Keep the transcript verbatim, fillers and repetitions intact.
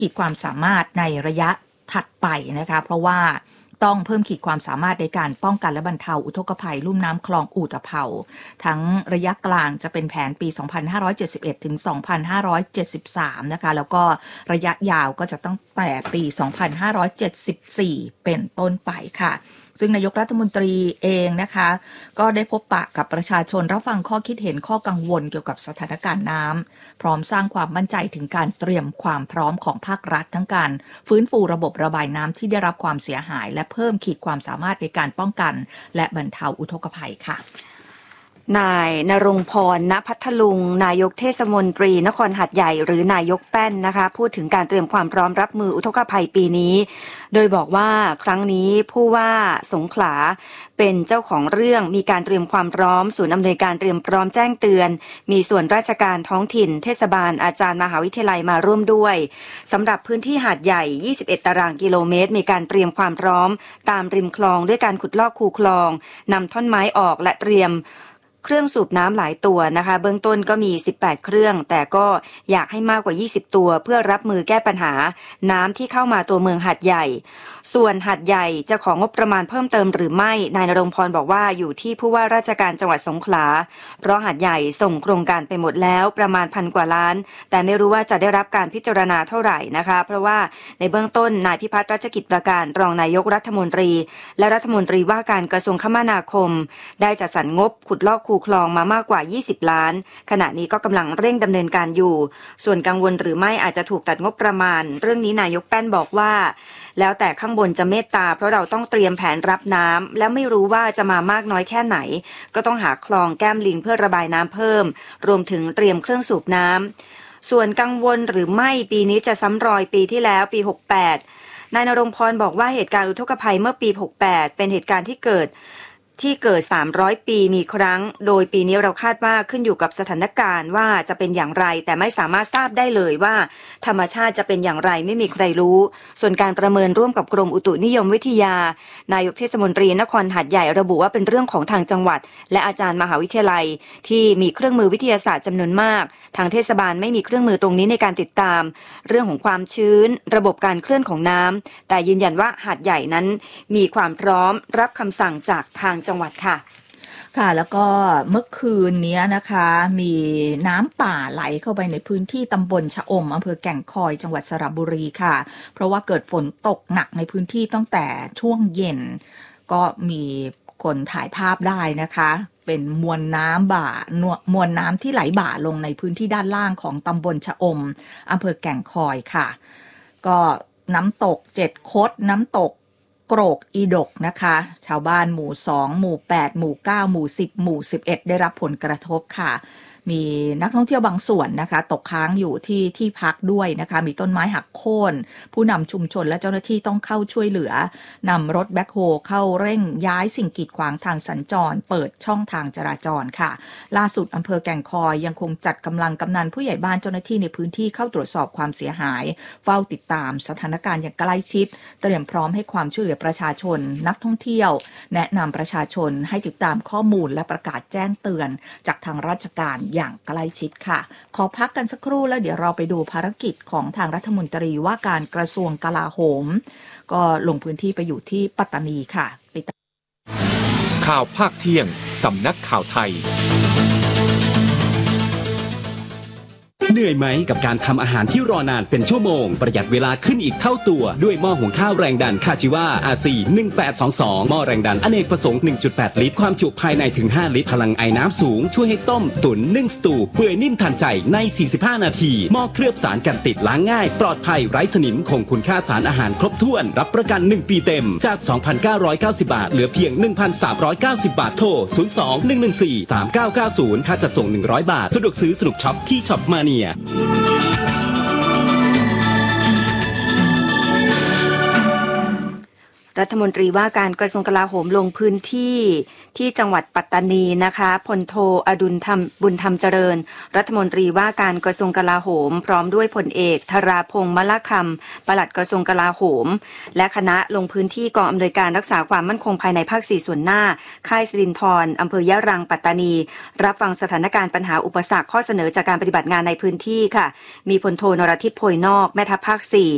ขีดความสามารถในระยะถัดไปนะคะเพราะว่าต้องเพิ่มขีดความสามารถในการป้องกันและบรรเทาอุทกภัยลุ่มน้ำคลองอู่ตะเภาทั้งระยะกลางจะเป็นแผนปี สองพันห้าร้อยเจ็ดสิบเอ็ด ถึง สองพันห้าร้อยเจ็ดสิบสาม นะคะแล้วก็ระยะยาวก็จะตั้งแต่ปี สองพันห้าร้อยเจ็ดสิบสี่ เป็นต้นไปค่ะซึ่งนายกรัฐมนตรีเองนะคะก็ได้พบปะกับประชาชนรับฟังข้อคิดเห็นข้อกังวลเกี่ยวกับสถานการณ์น้ำพร้อมสร้างความมั่นใจถึงการเตรียมความพร้อมของภาครัฐทั้งการฟื้นฟูระบบระบายน้ำที่ได้รับความเสียหายและเพิ่มขีดความสามารถในการป้องกันและบรรเทาอุทกภัยค่ะนายณรงค์พร ณ พัทลุงนายกเทศมนตรีนครหาดใหญ่หรือนายกแป้นนะคะพูดถึงการเตรียมความพร้อมรับมืออุทกภัยปีนี้โดยบอกว่าครั้งนี้ผู้ว่าสงขลาเป็นเจ้าของเรื่องมีการเตรียมความพร้อมศูนย์อำนวยการเตรียมพร้อมแจ้งเตือนมีส่วนราชการท้องถิ่นเทศบาลอาจารย์มหาวิทยาลัยมาร่วมด้วยสำหรับพื้นที่หาดใหญ่ยี่สิบเอ็ดตารางกิโลเมตรมีการเตรียมความพร้อมตามริมคลองด้วยการขุดลอกคูคลองนำท่อนไม้ออกและเตรียมเครื่องสูบน้ำหลายตัวนะคะเบื้องต้นก็มีสิบแปดเครื่องแต่ก็อยากให้มากกว่ายี่สิบตัวเพื่อรับมือแก้ปัญหาน้ำที่เข้ามาตัวเมืองหาดใหญ่ส่วนหาดใหญ่จะของงบประมาณเพิ่มเติมหรือไม่นายณรงค์พรบอกว่าอยู่ที่ผู้ว่าราชการจังหวัดสงขลาเพราะหาดใหญ่ส่งโครงการไปหมดแล้วประมาณพันกว่าล้านแต่ไม่รู้ว่าจะได้รับการพิจารณาเท่าไหร่นะคะเพราะว่าในเบื้องต้นนายพิพัฒน์รัชกิจประการรองนายกรัฐมนตรีและรัฐมนตรีว่าการกระทรวงคมนาคมได้จัดสรรงบขุดลอกคูคลองมามากกว่ายี่สิบล้านขณะนี้ก็กำลังเร่งดำเนินการอยู่ส่วนกังวลหรือไม่อาจจะถูกตัดงบประมาณเรื่องนี้นายกแป้นบอกว่าแล้วแต่ข้างบนจะเมตตาเพราะเราต้องเตรียมแผนรับน้ำและไม่รู้ว่าจะมามากน้อยแค่ไหนก็ต้องหาคลองแก้มลิงเพื่อระบายน้ำเพิ่มรวมถึงเตรียมเครื่องสูบน้ำส่วนกังวลหรือไม่ปีนี้จะซ้ำรอยปีที่แล้วปีหกสิบแปดนายณรงค์พรบอกว่าเหตุการณ์อุทกภัยเมื่อปีหกสิบแปดเป็นเหตุการณ์ที่เกิดที่เกิดสามร้อยปีมีครั้งโดยปีนี้เราคาดว่าขึ้นอยู่กับสถานการณ์ว่าจะเป็นอย่างไรแต่ไม่สามารถทราบได้เลยว่าธรรมชาติจะเป็นอย่างไรไม่มีใครรู้ส่วนการประเมินร่วมกับกรมอุตุนิยมวิทยานายกเทศมนตรีนครหาดใหญ่ระบุว่าเป็นเรื่องของทางจังหวัดและอาจารย์มหาวิทยาลัยที่มีเครื่องมือวิทยาศาสตร์จำนวนมากทางเทศบาลไม่มีเครื่องมือตรงนี้ในการติดตามเรื่องของความชื้นระบบการเคลื่อนของน้ำแต่ยืนยันว่าหาดใหญ่นั้นมีความพร้อมรับคำสั่งจากทางจังหวัดค่ะค่ะแล้วก็เมื่อคืนนี้นะคะมีน้ำป่าไหลเข้าไปในพื้นที่ตำบลชะอมอำเภอแก่งคอยจังหวัดสระบุรีค่ะเพราะว่าเกิดฝนตกหนักในพื้นที่ตั้งแต่ช่วงเย็นก็มีคนถ่ายภาพได้นะคะเป็นมวลน้ำบ่ามวลน้ำที่ไหลบ่าลงในพื้นที่ด้านล่างของตำบลชะอมอำเภอแก่งคอยค่ะก็น้ำตกเจ็ดคดน้ำตกโกรกอีดกนะคะชาวบ้านหมู่สองหมู่แปดหมู่เก้าหมู่สิบหมู่สิบเอ็ดได้รับผลกระทบค่ะมีนักท่องเที่ยวบางส่วนนะคะตกค้างอยู่ที่ที่พักด้วยนะคะมีต้นไม้หักโค่นผู้นำชุมชนและเจ้าหน้าที่ต้องเข้าช่วยเหลือนำรถแบ็คโฮเข้าเร่งย้ายสิ่งกีดขวางทางสัญจรเปิดช่องทางจราจรค่ะล่าสุดอำเภอแก่งคอยยังคงจัดกำลังกำนันผู้ใหญ่บ้านเจ้าหน้าที่ในพื้นที่เข้าตรวจสอบความเสียหายเฝ้าติดตามสถานการณ์อย่างใกล้ชิดเตรียมพร้อมให้ความช่วยเหลือประชาชนนักท่องเที่ยวแนะนำประชาชนให้ติดตามข้อมูลและประกาศแจ้งเตือนจากทางราชการอย่างใกล้ชิดค่ะขอพักกันสักครู่แล้วเดี๋ยวเราไปดูภารกิจของทางรัฐมนตรีว่าการกระทรวงกลาโหมก็ลงพื้นที่ไปอยู่ที่ปัตตานีค่ะข่าวภาคเที่ยงสำนักข่าวไทยเหนื่อยไหมกับการทำอาหารที่รอนานเป็นชั่วโมงประหยัดเวลาขึ้นอีกเท่าตัวด้วยหม้อหุงข้าวแรงดันคาจิวา อาร์ ซี หนึ่งแปดสองสองหม้อแรงดันอเนกประสงค์ หนึ่งจุดแปด ลิตรความจุภายในถึงห้าลิตรพลังไอน้ำสูงช่วยให้ต้มตุ๋นนึ่งสตูเปื่อยนิ่มทันใจในสี่สิบห้านาทีหม้อเคลือบสารกันติดล้างง่ายปลอดภัยไร้สนิมคงคุณค่าสารอาหารครบถ้วนรับประกันหนึ่งปีเต็มจาก สองพันเก้าร้อยเก้าสิบ บาทเหลือเพียง หนึ่งพันสามร้อยเก้าสิบ บาทโทรศูนย์ สอง หนึ่ง หนึ่ง สี่ สาม เก้า เก้า ศูนย์ค่าจัดส่งหนึ่งร้อยบาทสะดวกซื้อสนุกช็อปที่ช็อปมาเนียรัฐมนตรีว่าการกระทรวงกลาโหมลงพื้นที่ที่จังหวัดปัตตานีนะคะพลโทอดุลธรรมบุญธรรมเจริญรัฐมนตรีว่าการกระทรวงกลาโหมพร้อมด้วยพลเอกธราพงษ์มะละคำปลัดกระทรวงกลาโหมและคณะลงพื้นที่กองอำนวยการรักษาความมั่นคงภายในภาคสี่ส่วนหน้าค่ายสิรินธรอำเภอยะรังปัตตานีรับฟังสถานการณ์ปัญหาอุปสรรคข้อเสนอจากการปฏิบัติงานในพื้นที่ค่ะมีพลโทนรทิพย์โพยนอกแม่ทัพภาคสี่